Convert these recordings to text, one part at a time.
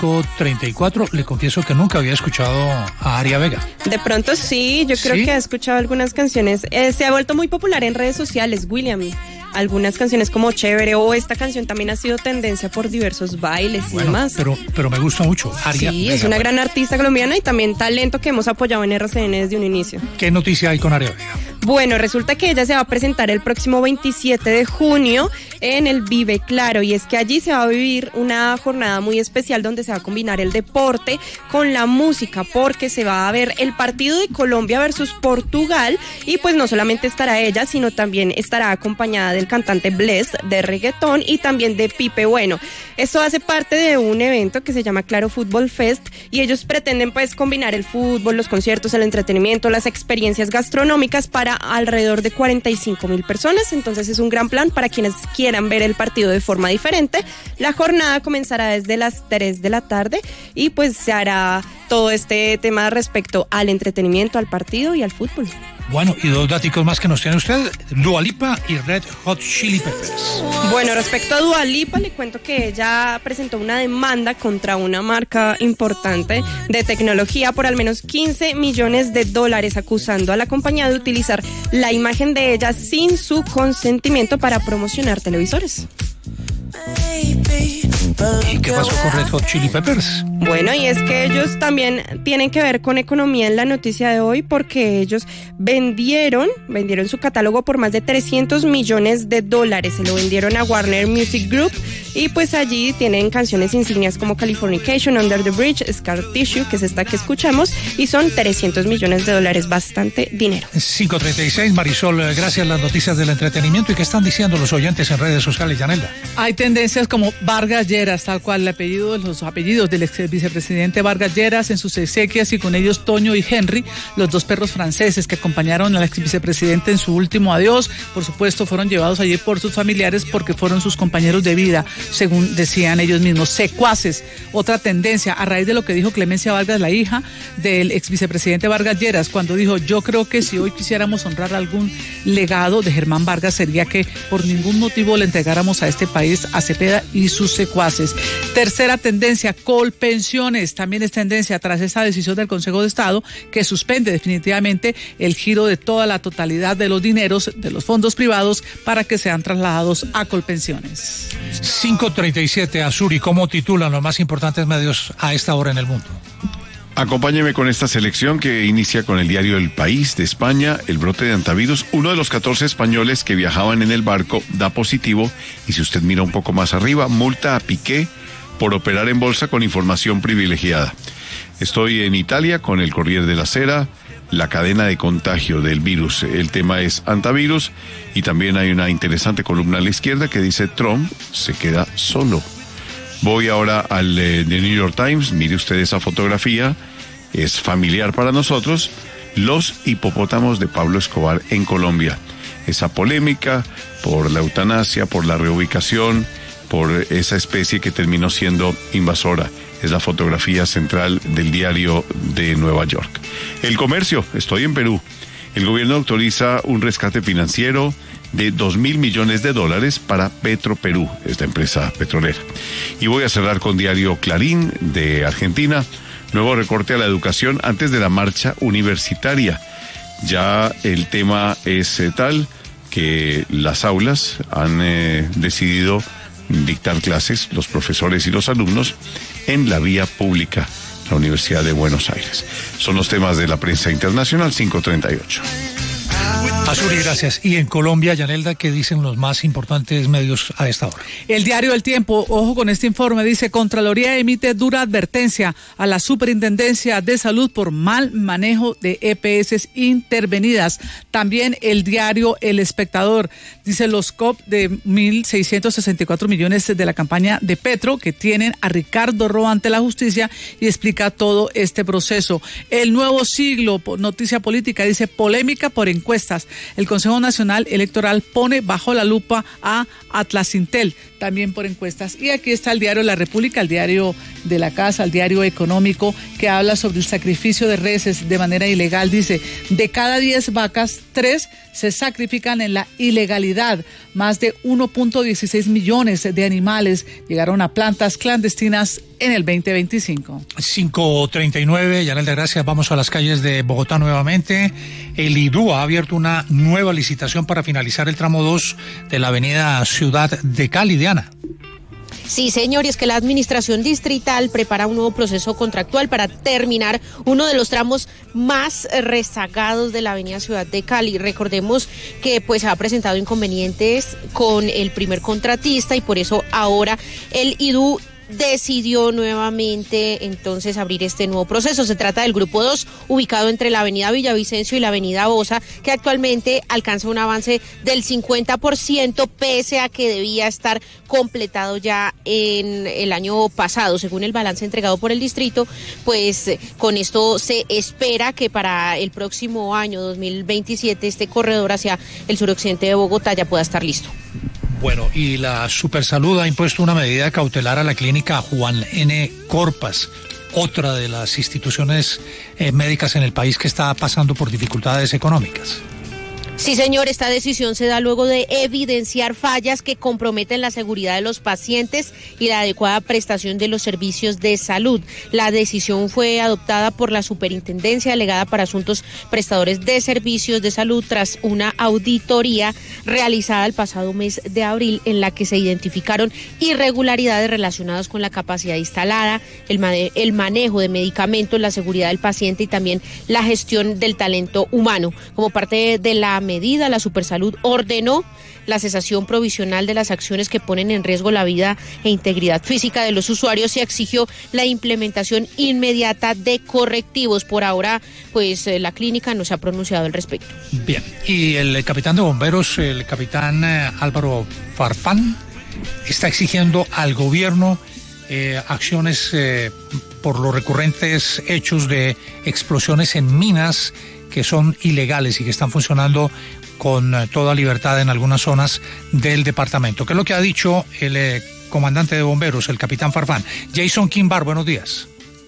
5:34. Le confieso que nunca había escuchado a Aria Vega. De pronto sí, yo creo que ha escuchado algunas canciones. Se ha vuelto muy popular en redes sociales, William. Algunas canciones como Chévere o esta canción también ha sido tendencia por diversos bailes y demás. Pero me gusta mucho. Aria sí, Vega, es una gran artista colombiana y también talento que hemos apoyado en RCN desde un inicio. ¿Qué noticia hay con Aria Vega? Bueno, resulta que ella se va a presentar el próximo 27 de junio en el Vive Claro, y es que allí se va a vivir una jornada muy especial donde se va a combinar el deporte con la música, porque se va a ver el partido de Colombia versus Portugal, y pues no solamente estará ella, sino también estará acompañada del cantante Bless de reggaetón y también de Pipe Bueno. Esto hace parte de un evento que se llama Claro Fútbol Fest, y ellos pretenden pues combinar el fútbol, los conciertos, el entretenimiento, las experiencias gastronómicas para alrededor de 45,000 personas. Entonces es un gran plan para quienes quieran ver el partido de forma diferente. La jornada comenzará desde las 3 de la tarde y pues se hará todo este tema respecto al entretenimiento, al partido y al fútbol. Bueno, y dos datos más que nos tiene usted, Dua Lipa y Red Hot Chili Peppers. Bueno, respecto a Dua Lipa, le cuento que ella presentó una demanda contra una marca importante de tecnología por al menos $15 millones, acusando a la compañía de utilizar la imagen de ella sin su consentimiento para promocionar televisores. ¿Y qué pasó con Red Hot Chili Peppers? Bueno, y es que ellos también tienen que ver con economía en la noticia de hoy, porque ellos vendieron su catálogo por más de $300 millones. Se lo vendieron a Warner Music Group, y pues allí tienen canciones insignias como Californication, Under the Bridge, Scar Tissue, que es esta que escuchamos, y son $300 millones, bastante dinero. 5:36, Marisol, gracias. Las noticias del entretenimiento. ¿Y qué están diciendo los oyentes en redes sociales, Yanelda? Hay tendencias como Vargas Lleras, tal cual los apellidos del ex vicepresidente Vargas Lleras en sus exequias, y con ellos Toño y Henry, los dos perros franceses que acompañaron al ex vicepresidente en su último adiós. Por supuesto, fueron llevados allí por sus familiares porque fueron sus compañeros de vida, según decían ellos mismos, secuaces. Otra tendencia, a raíz de lo que dijo Clemencia Vargas, la hija del ex vicepresidente Vargas Lleras, cuando dijo: yo creo que si hoy quisiéramos honrar algún legado de Germán Vargas, sería que por ningún motivo le entregáramos a este país a Cepeda y sus secuaces. Tercera tendencia, Colpensiones. También es tendencia tras esa decisión del Consejo de Estado que suspende definitivamente el giro de toda la totalidad de los dineros de los fondos privados para que sean trasladados a Colpensiones. 5:37, Azuri, ¿cómo titulan los más importantes medios a esta hora en el mundo? Acompáñeme con esta selección que inicia con el diario El País de España. El brote de antivirus, uno de los 14 españoles que viajaban en el barco da positivo, y si usted mira un poco más arriba, multa a Piqué por operar en bolsa con información privilegiada. Estoy en Italia con el Corriere della Sera, la cadena de contagio del virus. El tema es antivirus, y también hay una interesante columna a la izquierda que dice: Trump se queda solo. Voy ahora al The New York Times. Mire usted esa fotografía, es familiar para nosotros. Los hipopótamos de Pablo Escobar en Colombia. Esa polémica por la eutanasia, por la reubicación, por esa especie que terminó siendo invasora. Es la fotografía central del diario de Nueva York. El Comercio, estoy en Perú. El gobierno autoriza un rescate financiero de $2.000 millones para Petroperú, esta empresa petrolera. Y voy a cerrar con diario Clarín de Argentina. Nuevo recorte a la educación antes de la marcha universitaria. Ya el tema es tal que las aulas han decidido dictar clases, los profesores y los alumnos, en la vía pública, la Universidad de Buenos Aires. Son los temas de la prensa internacional. 5:38. Azuri, gracias. Y en Colombia, Yanelda, ¿qué dicen los más importantes medios a esta hora? El diario El Tiempo, ojo con este informe, dice: Contraloría emite dura advertencia a la Superintendencia de Salud por mal manejo de EPS intervenidas. También el diario El Espectador dice: los COP de 1.664 millones de la campaña de Petro, que tienen a Ricardo Roa ante la justicia, y explica todo este proceso. El Nuevo Siglo, noticia política, dice: polémica por encuestas. El Consejo Nacional Electoral pone bajo la lupa a Atlasintel también por encuestas. Y aquí está el diario La República, el diario de la casa, el diario económico, que habla sobre el sacrificio de reses de manera ilegal. Dice, de cada 10 vacas, 3 se sacrifican en la ilegalidad. Más de 1.16 millones de animales llegaron a plantas clandestinas en el 2025. 5:39, Yanelda, gracias. Vamos a las calles de Bogotá nuevamente. El IDU ha abierto una nueva licitación para finalizar el tramo 2 de la avenida Ciudad de Cali. Diana. Sí, señor, y es que la administración distrital prepara un nuevo proceso contractual para terminar uno de los tramos más rezagados de la avenida Ciudad de Cali. Recordemos que pues ha presentado inconvenientes con el primer contratista y por eso ahora el IDU decidió nuevamente entonces abrir este nuevo proceso. Se trata del grupo 2, ubicado entre la avenida Villavicencio y la avenida Bosa, que actualmente alcanza un avance del 50%, pese a que debía estar completado ya en el año pasado. Según el balance entregado por el distrito, pues con esto se espera que para el próximo año 2027 este corredor hacia el suroccidente de Bogotá ya pueda estar listo. Bueno, y la Supersalud ha impuesto una medida cautelar a la clínica Juan N. Corpas, otra de las instituciones médicas en el país que está pasando por dificultades económicas. Sí, señor, esta decisión se da luego de evidenciar fallas que comprometen la seguridad de los pacientes y la adecuada prestación de los servicios de salud. La decisión fue adoptada por la Superintendencia Delegada para Asuntos Prestadores de Servicios de Salud tras una auditoría realizada el pasado mes de abril en la que se identificaron irregularidades relacionadas con la capacidad instalada, el manejo de medicamentos, la seguridad del paciente y también la gestión del talento humano. Como parte de la medida, la Supersalud ordenó la cesación provisional de las acciones que ponen en riesgo la vida e integridad física de los usuarios y exigió la implementación inmediata de correctivos. Por ahora, pues la clínica no se ha pronunciado al respecto. Bien, y el capitán de bomberos, el capitán Álvaro Farfán, está exigiendo al gobierno acciones por los recurrentes hechos de explosiones en minas que son ilegales y que están funcionando con toda libertad en algunas zonas del departamento. ¿Qué es lo que ha dicho el comandante de bomberos, el capitán Farfán? Jason Kimbar, buenos días.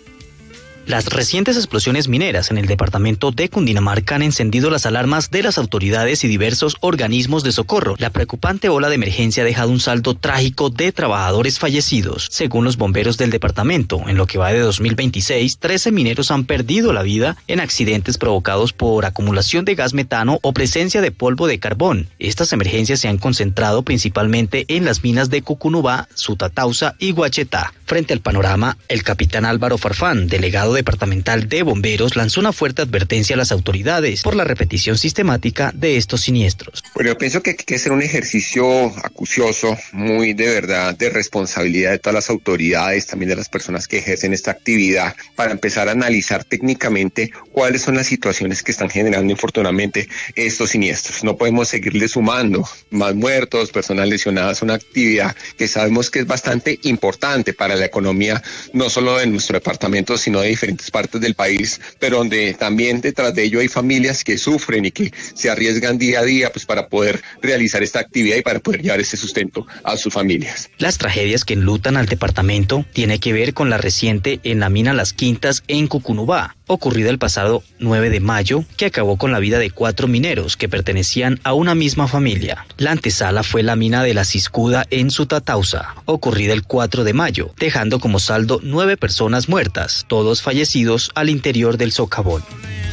Las recientes explosiones mineras en el departamento de Cundinamarca han encendido las alarmas de las autoridades y diversos organismos de socorro. La preocupante ola de emergencia ha dejado un saldo trágico de trabajadores fallecidos. Según los bomberos del departamento, en lo que va de 2026, 13 mineros han perdido la vida en accidentes provocados por acumulación de gas metano o presencia de polvo de carbón. Estas emergencias se han concentrado principalmente en las minas de Cucunubá, Sutatausa y Guachetá. Frente al panorama, el capitán Álvaro Farfán, delegado departamental de bomberos, lanzó una fuerte advertencia a las autoridades por la repetición sistemática de estos siniestros. Bueno, yo pienso que hay que hacer un ejercicio acucioso, muy de verdad, de responsabilidad de todas las autoridades, también de las personas que ejercen esta actividad, para empezar a analizar técnicamente cuáles son las situaciones que están generando infortunadamente estos siniestros. No podemos seguirle sumando más muertos, personas lesionadas, una actividad que sabemos que es bastante importante para la economía, no solo de nuestro departamento, sino de diferentes partes del país, pero donde también detrás de ello hay familias que sufren y que se arriesgan día a día pues para poder realizar esta actividad y para poder llevar ese sustento a sus familias. Las tragedias que enlutan al departamento tiene que ver con la reciente en la mina Las Quintas en Cucunubá, ocurrida el pasado 9 de mayo, que acabó con la vida de 4 mineros que pertenecían a una misma familia. La antesala fue la mina de La Ciscuda en Sutatausa, ocurrida el 4 de mayo, dejando como saldo 9 personas muertas, todos fallecidos al interior del socavón.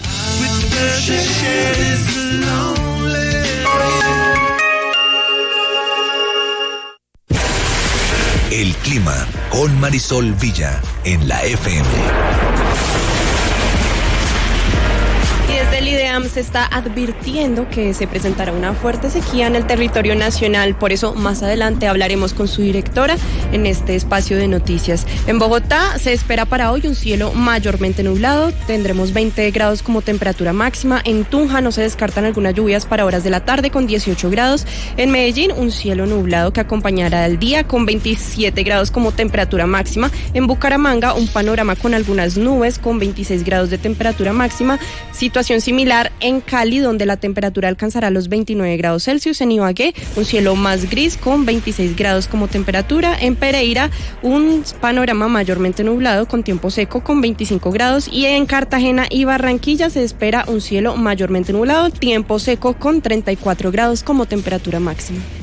El clima con Marisol Villa en la FM. Y desde el IDEAM se está advirtiendo que se presentará una fuerte sequía en el territorio nacional. Por eso más adelante hablaremos con su directora en este espacio de noticias. En Bogotá se espera para hoy un cielo mayormente nublado. Tendremos 20 grados como temperatura máxima. En Tunja no se descartan algunas lluvias para horas de la tarde con 18 grados. En Medellín un cielo nublado que acompañará el día con 27 grados como temperatura máxima. En Bucaramanga un panorama con algunas nubes con 26 grados de temperatura máxima. Situación similar en Cali, donde la temperatura alcanzará los 29 grados Celsius. En Ibagué, un cielo más gris con 26 grados como temperatura. En Pereira, un panorama mayormente nublado con tiempo seco con 25 grados. Y en Cartagena y Barranquilla se espera un cielo mayormente nublado, tiempo seco con 34 grados como temperatura máxima.